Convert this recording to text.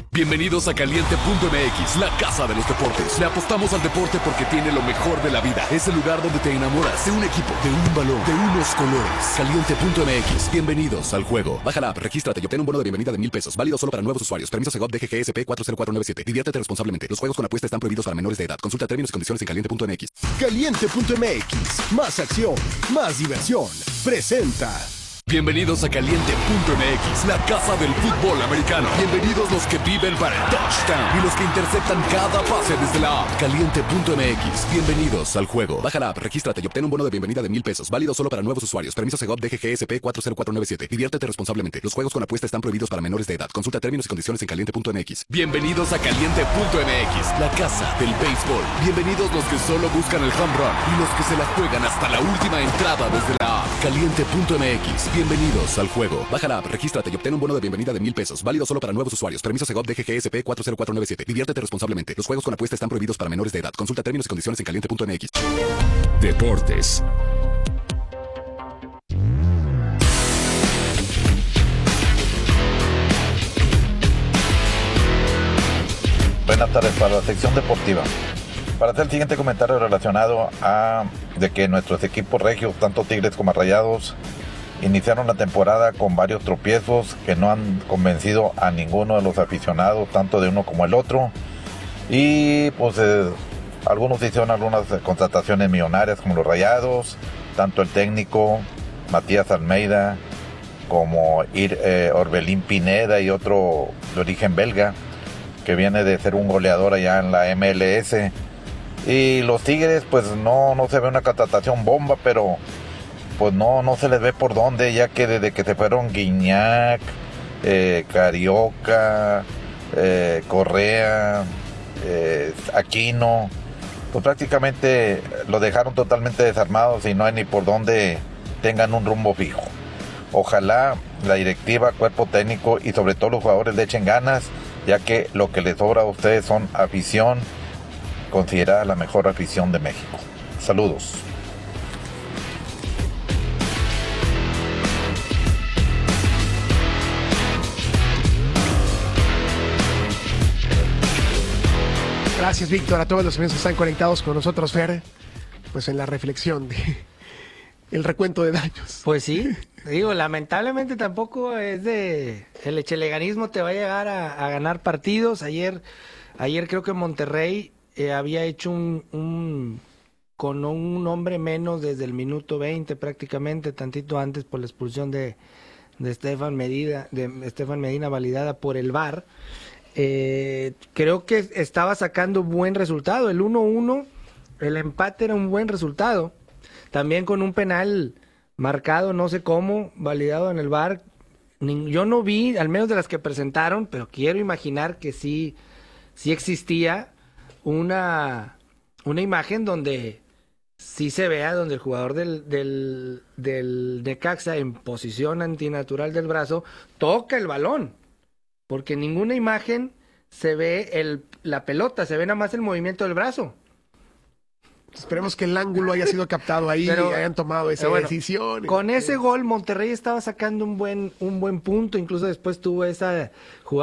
Bienvenidos a Caliente.mx, la casa de los deportes. Le apostamos al deporte porque tiene lo mejor de la vida. Es el lugar donde te enamoras de un equipo, de un balón, de unos colores. Caliente.mx, bienvenidos al juego. Baja la app, regístrate y obtén un bono de bienvenida de $1,000. Válido solo para nuevos usuarios. Permiso Segov DGGSP 40497. Diviértete responsablemente. Los juegos con apuesta están prohibidos para menores de edad. Consulta términos y condiciones en Caliente.mx. Caliente.mx, más acción, más diversión. Presenta. Bienvenidos a Caliente.mx, la casa del fútbol americano. Bienvenidos los que viven para el touchdown y los que interceptan cada pase desde la app. Caliente.mx, bienvenidos al juego. Baja la app, regístrate y obtén un bono de bienvenida de $1,000. Válido solo para nuevos usuarios. Permiso Segov DGGSP 40497. Diviértete responsablemente. Los juegos con apuesta están prohibidos para menores de edad. Consulta términos y condiciones en Caliente.mx. Bienvenidos a Caliente.mx, la casa del béisbol. Bienvenidos los que solo buscan el home run y los que se la juegan hasta la última entrada desde la app. Caliente.mx, bienvenidos al juego. Baja la app, regístrate y obtén un bono de bienvenida de $1,000. Válido solo para nuevos usuarios. Permiso Segov DGGSP 40497. Diviértete responsablemente. Los juegos con apuesta están prohibidos para menores de edad. Consulta términos y condiciones en Caliente.mx. Deportes. Buenas tardes para la sección deportiva. Para hacer el siguiente comentario relacionado a de que nuestros equipos regios, tanto Tigres como Rayados, iniciaron la temporada con varios tropiezos que no han convencido a ninguno de los aficionados, tanto de uno como el otro. Y pues algunos hicieron algunas contrataciones millonarias como los Rayados, tanto el técnico Matías Almeida como Orbelín Pineda y otro de origen belga que viene de ser un goleador allá en la MLS. Y los Tigres pues no se ve una contratación bomba, pero pues no se les ve por dónde, ya que desde que se fueron Guiñac, Carioca, Correa, Aquino, pues prácticamente lo dejaron totalmente desarmados y no hay ni por dónde tengan un rumbo fijo. Ojalá la directiva, cuerpo técnico y sobre todo los jugadores le echen ganas, ya que lo que les sobra a ustedes son afición, considerada la mejor afición de México. Saludos. Gracias, Víctor, a todos los amigos que están conectados con nosotros, Fer, pues en la reflexión de el recuento de daños. Pues sí, digo, lamentablemente tampoco es de el echeleganismo te va a llegar a ganar partidos. Ayer creo que Monterrey había hecho con un hombre menos desde el minuto 20 prácticamente, tantito antes por la expulsión de Estefan Medina validada por el VAR. Creo que estaba sacando buen resultado, el 1-1, el empate era un buen resultado, también con un penal marcado, no sé cómo, validado en el VAR. Yo no vi, al menos de las que presentaron, pero quiero imaginar que sí existía una imagen donde sí se vea, donde el jugador del Necaxa en posición antinatural del brazo toca el balón, porque en ninguna imagen se ve la pelota, se ve nada más el movimiento del brazo. Esperemos que el ángulo haya sido captado ahí y hayan tomado esa decisión. Con ese gol Monterrey estaba sacando un buen punto, incluso después tuvo esa jugada